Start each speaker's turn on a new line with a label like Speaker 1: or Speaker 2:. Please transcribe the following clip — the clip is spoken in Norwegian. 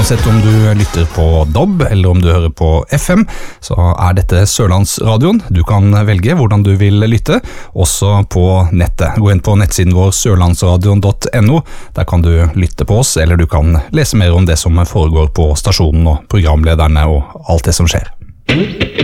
Speaker 1: Uansett om du lytter på DAB eller om du hører på FM, så dette Sørlandsradioen. Du kan velge hvordan du vil lytte, også på nettet. Gå inn på nettsiden vår sørlandsradion.no. Der kan du lytte på oss, eller du kan lese mer om det som foregår på stasjonen og programlederne og alt det som skjer.